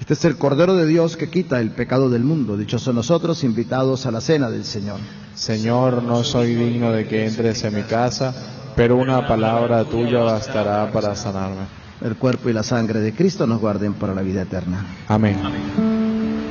Este es el Cordero de Dios que quita el pecado del mundo. Dichosos nosotros, invitados a la cena del Señor. Señor, no soy digno de que entres en mi casa, pero una palabra tuya bastará para sanarme. El cuerpo y la sangre de Cristo nos guarden para la vida eterna. Amén.